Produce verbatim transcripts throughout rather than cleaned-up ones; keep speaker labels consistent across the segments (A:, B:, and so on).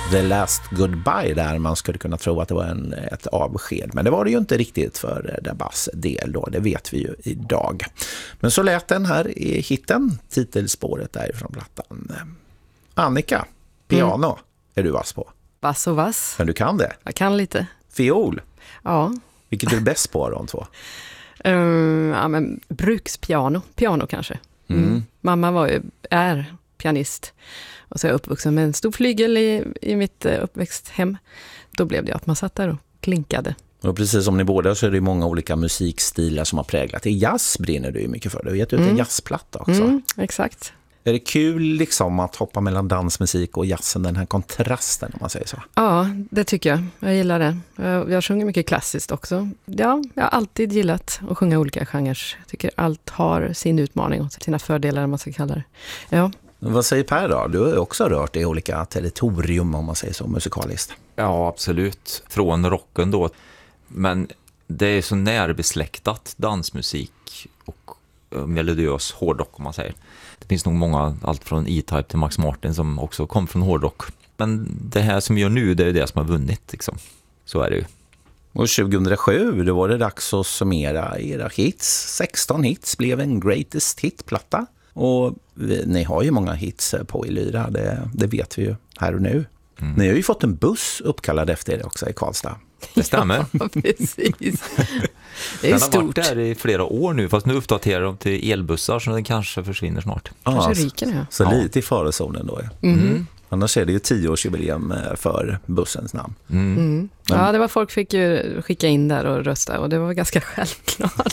A: The Last Goodbye där man skulle kunna tro att det var en, ett avsked. Men det var det ju inte riktigt för Dabas del då, det vet vi ju idag. Men så lät den här i hitten, titelspåret därifrån plattan. Annika, piano mm. är du vass på?
B: Vass och vass.
A: Men du kan det?
B: Jag kan lite.
A: Fiol?
B: Ja.
A: Vilket är du bäst på de två?
B: Um, ja, men brukspiano. Piano kanske. Mm. Mm. Mamma var ju, är pianist. Och så är jag uppvuxen med en stor flygel i, i mitt uppväxthem. Då blev det att man satt där och klinkade.
A: Och precis som ni båda så är det många olika musikstilar som har präglat. I jazz brinner du ju mycket för. Du vet ju att det är en jazzplatta också.
B: Mm, exakt.
A: Är det kul liksom att hoppa mellan dansmusik och jazzen, den här kontrasten om man säger så?
B: Ja, det tycker jag. Jag gillar det. Jag, jag sjunger mycket klassiskt också. Ja, jag har alltid gillat att sjunga olika genrer. Jag tycker allt har sin utmaning och sina fördelar om man ska kalla det. Ja.
A: Vad säger Per då? Du har ju också rört i olika territorium om man säger så musikaliskt.
C: Ja, absolut. Från rocken då. Men det är så närbesläktat dansmusik och melodiös hårdrock om man säger. Det finns nog många, allt från E-Type till Max Martin som också kom från hårdrock. Men det här som vi gör nu, det är det som har vunnit liksom. Så är det ju.
A: Och tjugohundrasju, då var det dags att summera era hits. sexton hits blev en greatest hit-platta. Och vi, ni har ju många hits på Ilyra, det, det vet vi ju här och nu. Mm. Ni har ju fått en buss uppkallad efter er också i Karlstad.
C: Det stämmer.
B: Ja, precis. Det är
C: den
B: stort.
C: har varit där i flera år nu, fast nu uppdaterar de till elbussar så den kanske försvinner snart.
B: Kanske
A: ah,
B: ryker nu.
A: Så
C: ja.
A: lite i farozonen då. Ja. Mm. Annars är det ju tioårsjubileum för bussens namn.
B: Mm. Mm. Ja, det var folk fick ju skicka in där och rösta och det var ganska självklart.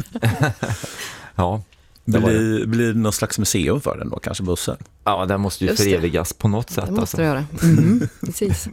C: Ja.
A: Det blir, det. blir det någon slags museum för den då, kanske bussen?
C: Ja, den måste ju Just förevigas det. på något sätt.
B: Det måste
C: alltså.
B: det göra. Mm. Precis.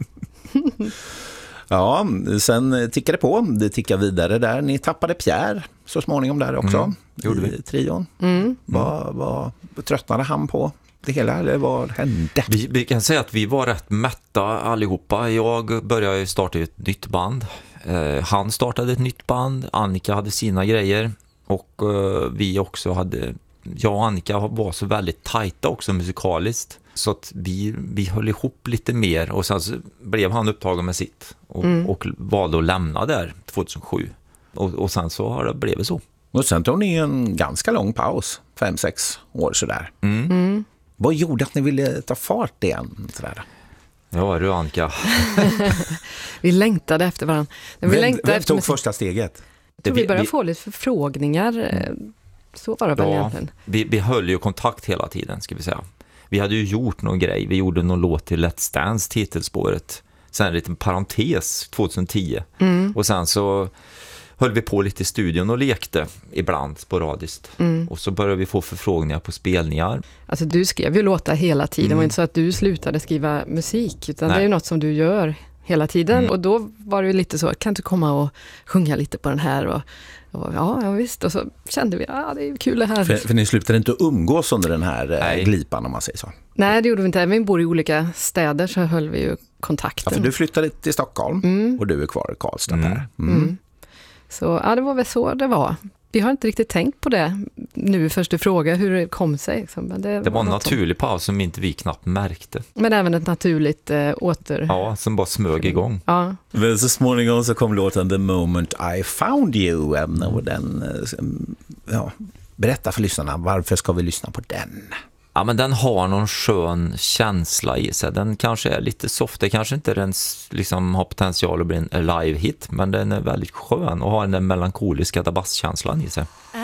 A: Ja, sen tickade det på. Det tickade vidare där. Ni tappade Pierre så småningom där också. Mm,
C: gjorde
A: i
C: vi.
A: Trion.
B: Mm.
A: Vad, vad tröttnade han på det hela eller vad hände?
C: Vi, vi kan säga att vi var rätt mätta allihopa. Jag började starta ett nytt band. Eh, han startade ett nytt band. Annika hade sina grejer. Och eh, vi också hade... Jag och Annika var så väldigt tajta också musikaliskt. Så att vi, vi höll ihop lite mer. Och sen så blev han upptagen med sitt. Och, mm. och valde att lämna där tjugohundrasju. Och, och sen så har det blivit så.
A: Och sen tog ni en ganska lång paus. Fem, sex år sådär.
C: Mm.
B: Mm.
A: Vad gjorde att ni ville ta fart igen? Sådär?
C: Ja, du Annika.
B: Vi längtade efter varandra. Vi
A: vem
B: längtade
A: vem
B: efter
A: tog
B: musik.
A: första steget?
B: Så vi började
C: vi,
B: få lite förfrågningar. Så var det väl
C: ja,
B: egentligen.
C: Vi, vi höll ju kontakt hela tiden, ska vi säga. Vi hade ju gjort någon grej. Vi gjorde någon låt till Let's Dance, titelspåret. Sen en liten parentes tjugohundratio. Mm. Och sen så höll vi på lite i studion och lekte ibland sporadiskt. Mm. Och så började vi få förfrågningar på spelningar.
B: Alltså du skrev ju låtar hela tiden. Mm. Det var inte så att du slutade skriva musik. Utan Nej. det är ju något som du gör hela tiden. Mm. Och då var det ju lite så, kan du komma och sjunga lite på den här? Och, och ja, ja, visst. Och så kände vi, ja det är kul det här.
A: För, för ni slutade inte umgås under den här Nej. glipan om man säger så.
B: Nej, det gjorde vi inte. Även vi bor i olika städer så höll vi ju kontakten.
A: Ja, för du flyttade till Stockholm mm. och du är kvar i Karlstad
C: mm.
A: där.
B: Mm. Mm. Så ja, det var väl så det var. Vi har inte riktigt tänkt på det nu först du frågar hur det kom sig. Men det,
C: det var en
B: var
C: naturlig paus som inte vi knappt märkte.
B: Men även ett naturligt äh, åter...
C: Ja, som bara smög igång.
B: Ja.
A: Men så småningom så kom låten The Moment I Found You. Och den, ja, berätta för lyssnarna, varför ska vi lyssna på den?
C: Ja, men den har någon skön känsla i sig. Den kanske är lite soft. Det kanske inte den liksom har potential att bli en live-hit. Men den är väldigt skön och har den melankoliska basskänslan i sig.